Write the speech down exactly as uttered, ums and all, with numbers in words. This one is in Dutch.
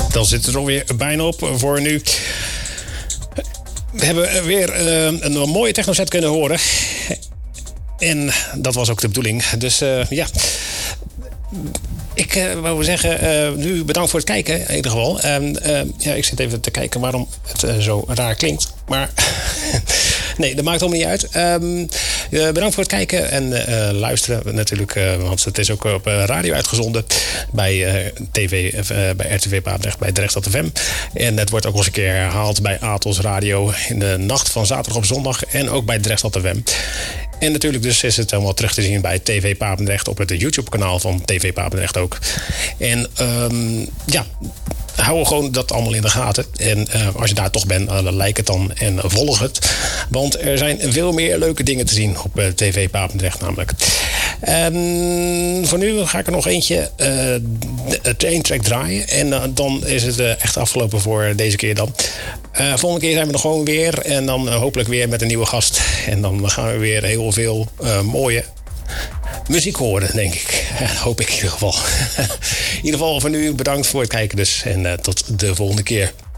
dan zit het er alweer bijna op voor nu. We hebben weer uh, een mooie technoset kunnen horen. En dat was ook de bedoeling. Dus uh, ja... Ik uh, wou zeggen, uh, nu bedankt voor het kijken in ieder geval. Uh, uh, ja, ik zit even te kijken waarom het uh, zo raar klinkt. Maar nee, dat maakt allemaal niet uit. Um, uh, bedankt voor het kijken en uh, luisteren natuurlijk. Uh, want het is ook op uh, radio uitgezonden. Bij, uh, T V, uh, bij R T V Papendrecht, bij Drechtstad F M. En het wordt ook nog eens een keer herhaald bij Atos Radio. In de nacht van zaterdag op zondag. En ook bij Drechtstad F M. En natuurlijk dus is het helemaal terug te zien bij T V Papendrecht op het YouTube-kanaal van T V Papendrecht ook. En um, ja, hou gewoon dat allemaal in de gaten. En uh, als je daar toch bent, uh, like het dan en volg het. Want er zijn veel meer leuke dingen te zien op uh, T V Papendrecht namelijk. En voor nu ga ik er nog eentje, uh, één track draaien. En uh, dan is het uh, echt afgelopen voor deze keer dan. Uh, volgende keer zijn we er gewoon weer. En dan uh, hopelijk weer met een nieuwe gast. En dan gaan we weer heel veel uh, mooie muziek horen, denk ik. Uh, hoop ik in ieder geval. In ieder geval voor nu bedankt voor het kijken dus. En uh, tot de volgende keer.